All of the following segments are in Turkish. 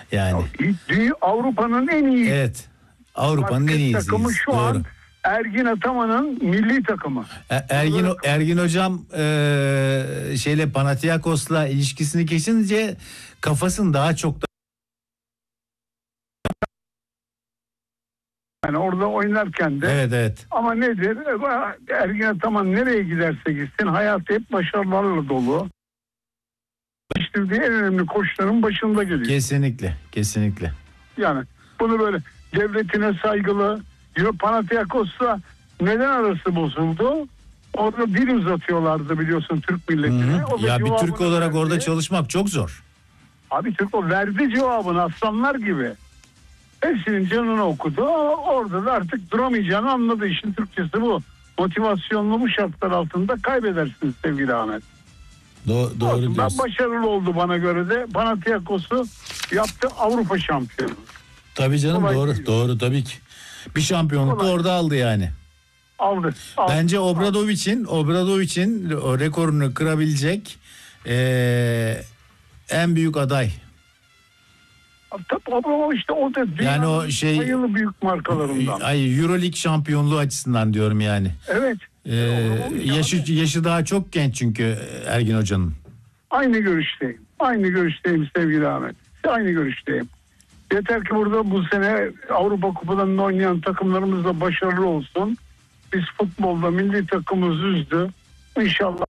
Yani. Avrupa'nın en iyi. Evet. Avrupa'nın en iyisi. Takımı şu an Ergin Ataman'ın milli takımı. Ergin hocam şeyle Panathinaikos'la ilişkisini kesince kafasını daha çok yani orada oynarken de. Evet. Ama nedir? Ergin Ataman nereye giderse gitsin hayatı hep başarılarla dolu. İşte en önemli koçların başında geliyor. Kesinlikle. Yani bunu böyle devletine saygılı. Panathinaikos'la neden arası bozuldu? Orada dil uzatıyorlardı biliyorsun Türk milletine. Ya bir Türk olarak orada çalışmak çok zor. Abi Türk verdi cevabını aslanlar gibi. Hepsinin canını okudu. Orada da artık duramayacağını anladı. İşin Türkçesi bu. Motivasyonlu bu şartlar altında kaybedersiniz sevgili Ahmet. Doğru diyorsun. Başarılı oldu bana göre de. Panathinaikos'u yaptı Avrupa şampiyonu. Tabii canım doğru tabii ki. Bir şampiyonluk da orada aldı yani. Aldı. Bence Obradovic'in o rekorunu kırabilecek en büyük aday. Tabii işte o da yani o sayılı büyük markalarından. Euroleague şampiyonluğu açısından diyorum yani. Evet. Yaşı daha çok genç çünkü Ergin Hoca'nın. Aynı görüşteyim sevgili Ahmet. Aynı görüşteyim. Yeter ki burada bu sene Avrupa Kupalarında oynayan takımlarımız da başarılı olsun. Biz futbolda milli takımımız üzdü. İnşallah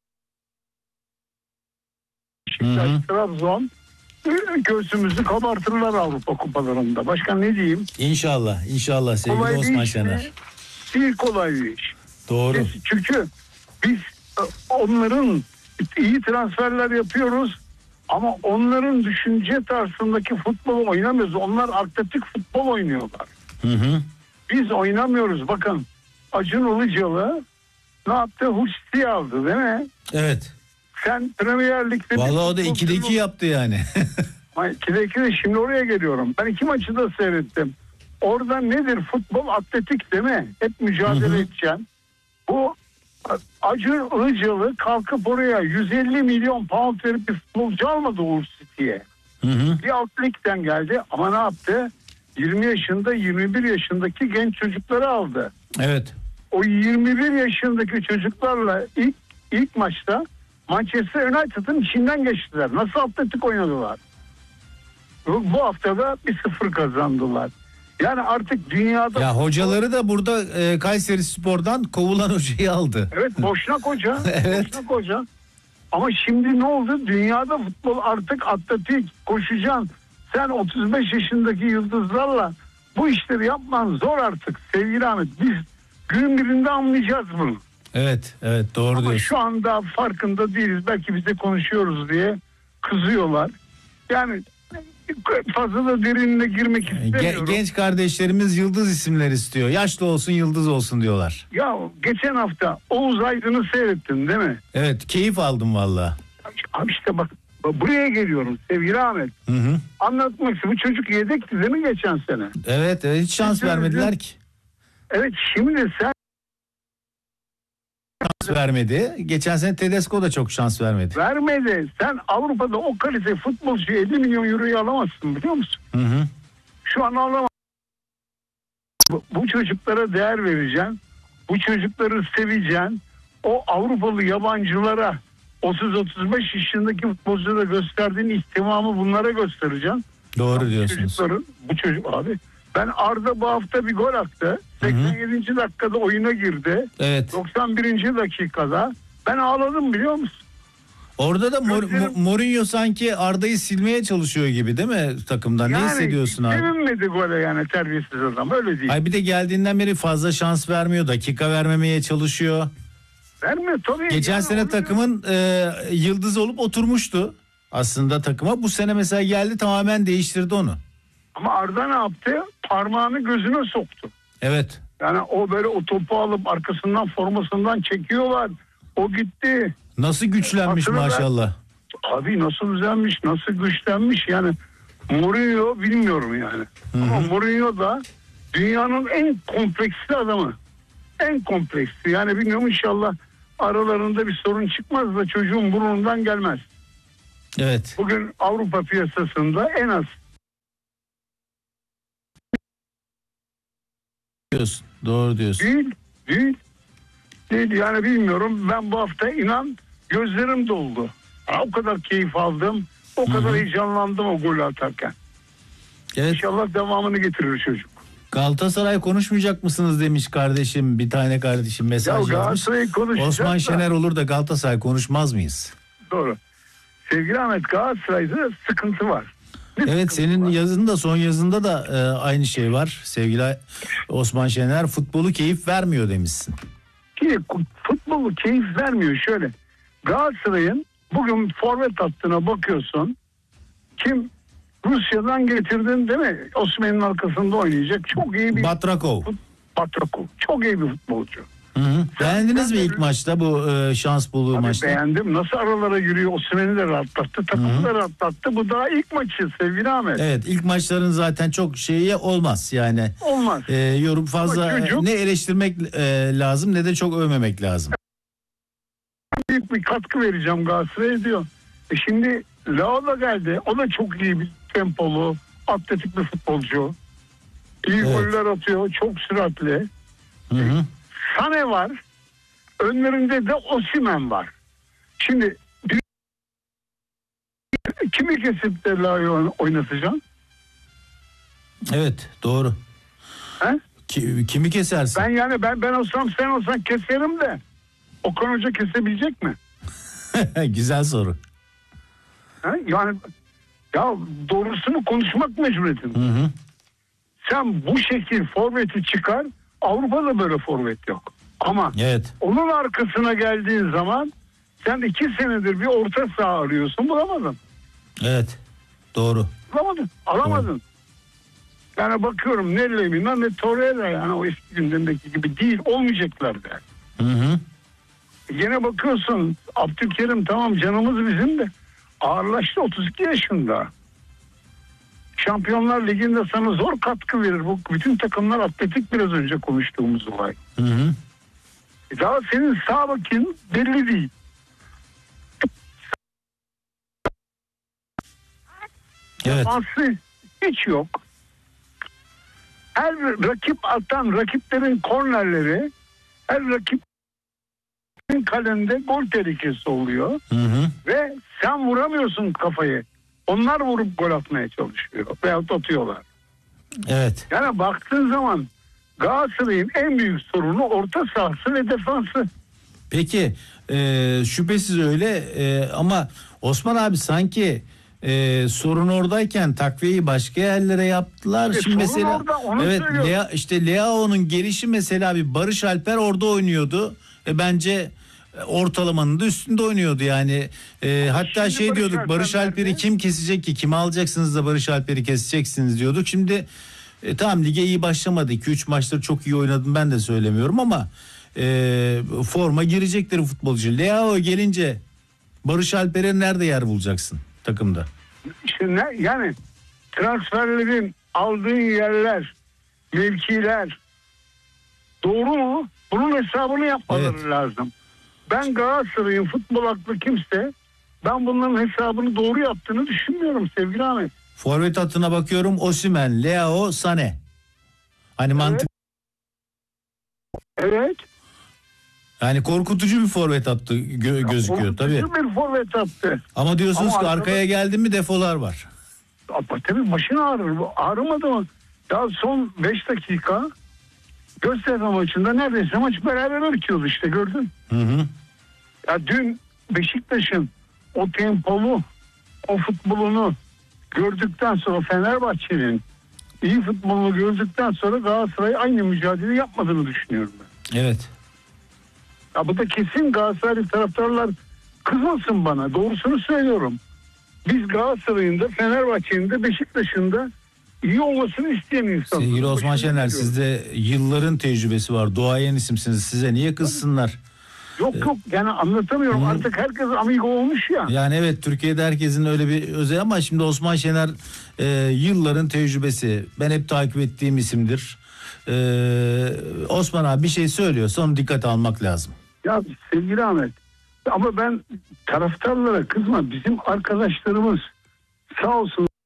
Trabzon göğsümüzü kabartırlar Avrupa Kupalarında. Başka ne diyeyim? İnşallah sevgili Osman Şener. Değil kolay bir iş. Doğru. Çünkü biz onların iyi transferler yapıyoruz ama onların düşünce tarzındaki futbol oynamıyoruz. Onlar atletik futbol oynuyorlar. Biz oynamıyoruz. Bakın Acun Ilıcalı ne yaptı? Huşti aldı değil mi? Evet. Sen Premier Lig'de... Vallahi o da 2'de 2 yaptı yani. 2'de 2 de şimdi oraya geliyorum. Ben 2 maçı da seyrettim. Orada nedir? Futbol atletik değil mi? Hep mücadele edeceksin. Bu Acun Ilıcalı kalkıp oraya 150 milyon pound verip bir futbolcu almadı Uğur City'ye. Bir alt ligden geldi ama ne yaptı? 20 yaşında 21 yaşındaki genç çocukları aldı. Evet. O 21 yaşındaki çocuklarla ilk maçta Manchester United'ın içinden geçtiler. Nasıl atletik oynadılar? Bu haftada 1-0 kazandılar. Yani artık dünyada... Ya hocaları da burada Kayserispor'dan kovulan hocayı aldı. Evet, Boşnak Hoca. Evet. Boşnak Hoca. Ama şimdi ne oldu? Dünyada futbol artık atletik, koşacaksın. Sen 35 yaşındaki yıldızlarla bu işleri yapman zor artık sevgili Ahmet. Biz günün birinde anlayacağız bunu. Evet doğru ama diyorsun. Şu anda farkında değiliz. Belki biz de konuşuyoruz diye kızıyorlar. Yani fazla da derinine girmek istemiyorum. Genç kardeşlerimiz yıldız isimler istiyor. Yaşlı olsun yıldız olsun diyorlar. Ya geçen hafta Oğuz Aydın'ı seyrettin değil mi? Evet, keyif aldım valla. Abi işte bak buraya geliyorum sevgili Ahmet. Anlatmak için bu çocuk yedekti değil mi geçen sene? Evet hiç şans vermediler ki. Evet şimdi sen şans vermedi. Geçen sene Tedesco da çok şans vermedi. Vermedi. Sen Avrupa'da o kalite futbolcuyu 50 milyon euroyu alamazsın biliyor musun? Şu an alamazsın. Bu çocuklara değer vereceksin. Bu çocukları seveceksin. O Avrupalı yabancılara 30-35 yaşındaki futbolculara gösterdiğin ihtimamı bunlara göstereceksin. Doğru diyorsunuz. Bu çocuk abi. Ben Arda bu hafta bir gol attı. 87. dakikada oyuna girdi. Evet. 91. dakikada. Ben ağladım biliyor musun? Orada da Mourinho sanki Arda'yı silmeye çalışıyor gibi değil mi takımdan? Yani, ne hissediyorsun abi? Sevinmedi gole yani terbiyesiz adam öyle değil. Ay bir de geldiğinden beri fazla şans vermiyor. Dakika vermemeye çalışıyor. Vermiyor tabii. Geçen yani sene takımın yıldız olup oturmuştu aslında takıma. Bu sene mesela geldi tamamen değiştirdi onu. Ama Arda ne yaptı? Parmağını gözüne soktu. Evet. Yani o böyle o topu alıp arkasından formasından çekiyorlar. O gitti. Nasıl güçlenmiş maşallah. Abi nasıl düzenmiş, nasıl güçlenmiş yani. Mourinho bilmiyorum yani. Ama Mourinho da dünyanın en kompleksli adamı. En kompleksi. Yani bilmiyorum inşallah aralarında bir sorun çıkmaz da çocuğun burnundan gelmez. Evet. Bugün Avrupa piyasasında en az diyorsun. Doğru diyorsun. Değil. Yani bilmiyorum. Ben bu hafta inan gözlerim doldu. O kadar keyif aldım. O kadar heyecanlandım o golü atarken. Evet. İnşallah devamını getirir çocuk. Galatasaray konuşmayacak mısınız demiş kardeşim. Bir tane kardeşim mesaj yazmış. Galatasaray'ı konuşacağız Osman da. Şener olur da Galatasaray konuşmaz mıyız? Doğru. Sevgili Ahmet, Galatasaray'da sıkıntı var. Evet, senin yazında, son yazında da aynı şey var. Sevgili Osman Şener, futbolu keyif vermiyor demişsin. Ki futbolu keyif vermiyor. Şöyle, Galatasaray'ın bugün forvet hattına bakıyorsun. Kim? Rusya'dan getirdin değil mi? Osimhen'in arkasında oynayacak. Çok iyi bir Batrakov. Batrakov. Çok iyi bir futbolcu. Hı. Beğendiniz mi ilk maçta, bu şans bulduğu Abi maçta? beğendim. Nasıl aralara giriyor? Osimhen'i de rahatlattı. Takımı da rahatlattı. Bu daha ilk maçı sevgili Ahmet. Evet, ilk maçların zaten çok şeyi olmaz yani. Olmaz. Yorum fazla çocuk, ne eleştirmek lazım ne de çok övmemek lazım. büyük bir katkı vereceğim Galatasaray'a diyor. Şimdi Leao da geldi. O da çok iyi bir tempolu, atletik bir futbolcu. İyi goller atıyor. Çok süratli. Hı. Sane var. Önlerinde de Osimhen var. Şimdi kimi kesip de Leao'yu oynatacaksın? Evet, doğru. He? Kimi kesersin? Ben olsam, sen olsan keserim de Okan Hoca kesebilecek mi? Güzel soru. He? Yani ya doğrusunu konuşmak mecburiyetin. Hı. Sen bu şekil forveti çıkar. Avrupa'da böyle forvet yok. Ama Evet. onun arkasına geldiğin zaman sen 2 senedir bir orta saha arıyorsun, bulamadın. Evet. Doğru. Alamadın. Yani bakıyorum ne Lemina ne Torreira, yani o eski gündemdeki gibi değil, olmayacaklar da. Hı. Yine bakıyorsun Abdülkerim, tamam canımız bizim de ağırlaştı, 32 yaşında. Şampiyonlar Ligi'nde sana zor katkı verir. Bu bütün takımlar atletik, biraz önce konuştuğumuz olay. Hı. Daha senin sağ bakın belli değil. Evet. Aslı hiç yok. Her rakip atan rakiplerin kornerleri, her rakibin kalende gol tehlikesi oluyor. Hı. Ve sen vuramıyorsun kafayı. Onlar vurup gol atmaya çalışıyor veyahut atıyorlar. Evet. Yani baktığın zaman Galatasaray'ın en büyük sorunu orta sahası ve defansı. Peki şüphesiz öyle ama Osman abi sanki sorun oradayken takviyeyi başka yerlere yaptılar. Şimdi sorun mesela orada, onu evet, söylüyorum. Leao'nun gelişi mesela, bir Barış Alper orada oynuyordu. Bence ortalamanın da üstünde oynuyordu yani. Hatta Şimdi diyorduk, Barış Alper'i nerede? kim kesecek ki? Kimi alacaksınız da Barış Alper'i keseceksiniz diyorduk. Şimdi tamam, lige iyi başlamadı. 2-3 maçları çok iyi oynadım, ben de söylemiyorum ama forma girecektir futbolcu. Leao gelince Barış Alper'e nerede yer bulacaksın takımda? İşte yani transferlerin aldığın yerler, mevkiler doğru mu? Bunun hesabını yapmaları lazım. Ben Galatasaray'ın futbol aklı kimse, ben bunların hesabını doğru yaptığını düşünmüyorum sevgili Ahmet. Forvet hattına bakıyorum: Osimhen, Leao, Sané. Hani mantık. Evet. Yani korkutucu bir forvet hattı gözüküyor tabii. Korkutucu bir forvet attı. Ama diyorsunuz Ama ki arkaya geldi mi defolar var. Tabii başın ağrır. Ağrımadı mı? Ya son 5 dakika Göztepe maçında neredeyse maç beraber bitiyordu işte, gördün. Hı. Ya dün Beşiktaş'ın o tempolu, o futbolunu gördükten sonra, Fenerbahçe'nin iyi futbolunu gördükten sonra Galatasaray aynı mücadele yapmadığını düşünüyorum ben. Evet. Ya bu da kesin Galatasaray taraftarlar kızmasın bana. Doğrusunu söylüyorum. Biz Galatasaray'ın da, Fenerbahçe'nin de, Beşiktaş'ın da iyi olmasını isteyen insanlar. Sevgili Osman Şener, sizde yılların tecrübesi var. Duayen isimsiniz. Size niye kızsınlar? Yok yani anlatamıyorum. Artık herkes amigo olmuş ya. Yani evet, Türkiye'de herkesin öyle bir özel, ama şimdi Osman Şener yılların tecrübesi. Ben hep takip ettiğim isimdir. Osman abi bir şey söylüyorsa onu dikkate almak lazım. Ya sevgili Ahmet, ama ben taraftarlara kızma. Bizim arkadaşlarımız sağ olsun